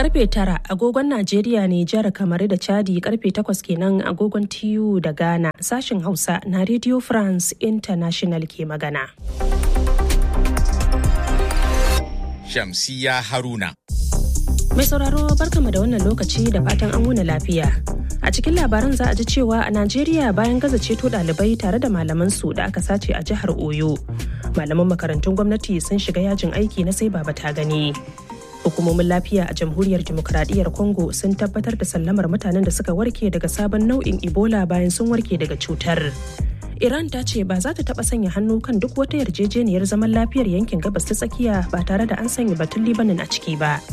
Karfe 9 agogon Najeriya ne, jihar Kamaru da Chadi, karfe 8 kenan agogon TU da Ghana. Sashen Hausa na Radio France International ke magana. Shamsiya Haruna. Mai sauraro barkama da wannan lokaci da fatan an wuni lafiya. A cikin labaran za a ji cewa a Najeriya bayan gaza ceto ɗalibai tare da malamansu da aka sace a jihar Oyo. Malaman makarantun gwamnati sun shiga yajin aiki na sai baba ta gani. Hukumomin lafiya a Jamhuriyar Dimokuraɗiyyar Congo sun tabbatar da sallamar mutanen da suka warke daga sabon nau'in Ebola bayan sun warke daga cutar. Iran ta ce ba za ta taɓa sanya hannu kan duk wata yarjejeniyar zaman lafiyar yankin gabas ta tsakiya ba tare da an sanya batun Libanin a ciki ba.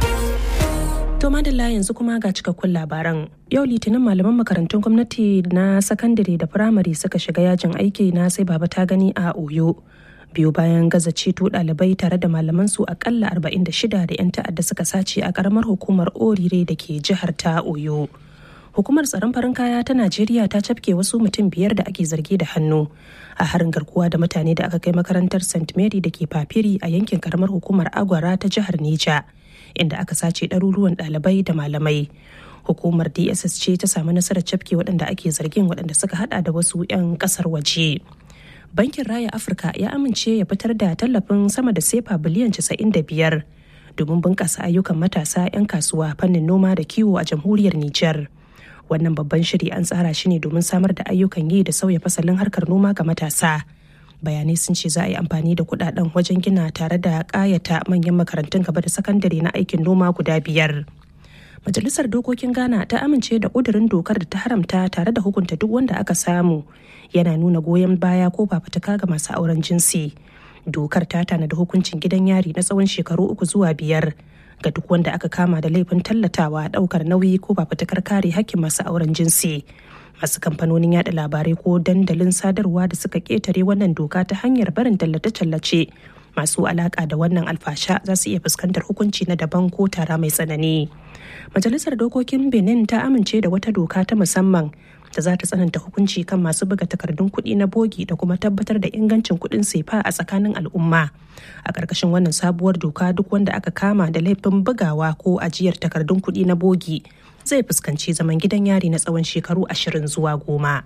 To madalla yanzu kuma ga cikakkun labaran. Yau Litinin malaman makarantun gwamnati na sakandare da firamare suka shiga yajin aiki na sai baba ta gani a Oyo. Biyu bayan gaza ceto ɗalibai tare da malamansu akalla 46 da 'yan ta'adda suka sace a ƙaramar hukumar Orire da ke jihar ta Oyo. Hukumar tsaron farin kaya ta Najeriya ta cafke wasu mutum 5 da ake zargi da hannu a harin garkuwa da mutane da aka kai makarantar St. Mary da ke Fafiri a yankin ƙaramar hukumar Agwara ta jihar Neja, inda aka sace ɗaruruwan ɗalibai da malamai. Hukumar DSS ce ta samu nasarar cafke waɗanda ake zargin, waɗanda suka hada da wasu 'yan ƙasar waje. Bankin Raya Afirka ya amince ya fitar da tallafin sama da sefa biliyan 95 domin bunƙasa ayyukan matasa 'yan kasuwa fannin noma da kiwo a jamhuriyar Nijar. Wannan babban shiri an tsara shi ne domin samar da ayyukan yi da sauya fasalin harkar noma ga matasa. Bayanai sun ce za a yi amfani da kuɗaɗen wajen gina tare da ƙayata manyan makarantun gaba da sakandare na aikin noma guda 5. Majalisar Dokokin Ghana ta amince da ƙudurin dokar da ta haramta tare da hukunta duk wanda aka samu yana nuna goyon baya ko fafutuka ga masu auren jinsi. Dokar ta tanada hukuncin gidan yari na tsawon shekaru 3 zuwa 5 ga duk wanda aka kama da laifin tallatawa, ɗaukar nauyi ko fafutukar kare hakkin masu auren jinsi. Masu kamfanonin yada labarai ko dandalin sadarwa da suka ƙetare wannan doka ta hanyar barin tallace-tallace masu alaƙa da wannan alfasha za su iya fuskantar hukunci na daban ko tara mai tsanani. Majalisar Dokokin Benin ta amince da wata doka ta musamman da za ta tsananta hukunci kan masu buga takardun kuɗi na bogi da kuma tabbatar da ingancin kuɗin sefa a tsakanin al'umma. A ƙarƙashin wannan sabuwar doka, duk wanda aka kama da laifin bugawa ko ajiyar takardun kuɗi na bogi zai fuskanci zaman gidan yari na tsawon shekaru 20 zuwa 10.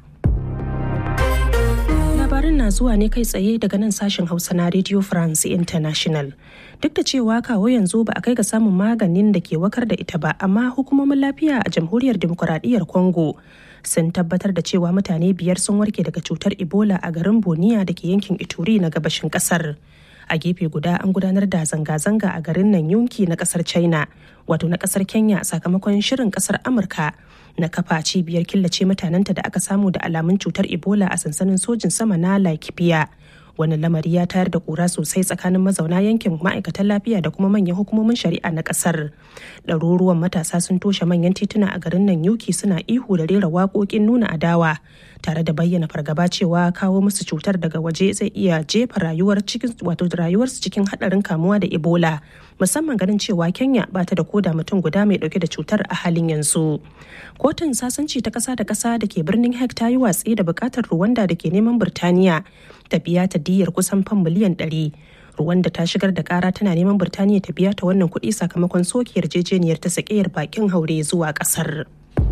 Labarin na zuwa ne kai tsaye daga nan sashen Hausa na Radio France International. Duk da cewa kawo yanzu ba a kai ga samun maganin da ke wakar da ita ba, amma hukumomin lafiya a Jamhuriyar Dimokuraɗiyyar Congo sun tabbatar da cewa mutane 5 sun warke daga cutar Ebola a garin Boniya da ke yankin Ituri na gabashin kasar. A gefe guda an gudanar da zanga-zanga a garin Nanyuki na kasar China, wato na kasar Kenya, sakamakon shirin kasar Amurka na kafa cibiyar killace mutanenta da aka samu da alamun cutar Ebola a sansanin sojin sama na Laikipia. Wannan lamari ya tayar da kura sosai tsakanin mazauna yankin, ma'aikatan lafiya da kuma manyan hukumomin shari'a na kasar. Ɗaruruwan matasa sun toshe manyan tituna a garin Nanyuki suna ihu da rera waƙoƙin nuna adawa, tare da bayyana fargaba cewa kawo musu cutar daga waje zai iya jefa rayuwarsu cikin haɗarin kamuwa da Ebola, musamman ganin cewa Kenya ba ta da koda mutum guda mai ɗauke da cutar a halin yanzu. Kotun sasanci ta ƙasa da ƙasa da ke birnin Hague ta yi watsi da buƙatar Rwanda da ke neman Birtaniya ta biya ta diyyar kusan fam miliyan 100. Rwanda ta shigar da ƙara tana neman Birtaniya ta biya ta wannan kuɗi sakamakon soke yarjejeniyar ta sakeyar bakin haure zuwa ƙasar.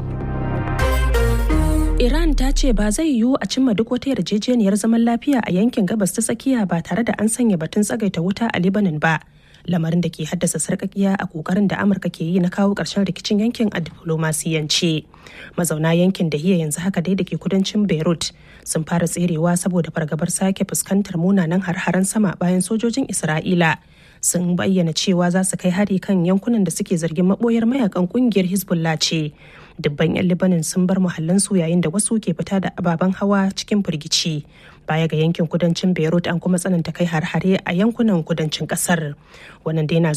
Iran ta ce ba zai yiwu a cimma duk wata yarjejeniyar zaman lafiya a yankin gabas ta tsakiya ba tare da an sanya batun tsagaita wuta a Lebanon ba, lamarin da ke haddasa sarƙaƙiya a ƙoƙarin da Amurka ke yi na kawo ƙarshen rikicin yankin a diflomasiyance. Mazauna yankin da hiya yanzu haka dai da ke kudancin Beirut sun fara tserewa saboda fargabar sake fuskantar munanan har-haren sama bayan sojojin Isra'ila sun bayyana cewa za su kai hari kan yankunan da suke zargin maboyar mayakan kungiyar Hezbollah ce. Dubban 'yan Lebanon sun bar muhallansu yayin da wasu ke fita da ababen hawa cikin firgici. Baya ga yankin kudancin Beirut, an kuma tsananta kai har-hare a yankunan kudancin kasar. Wannan dai na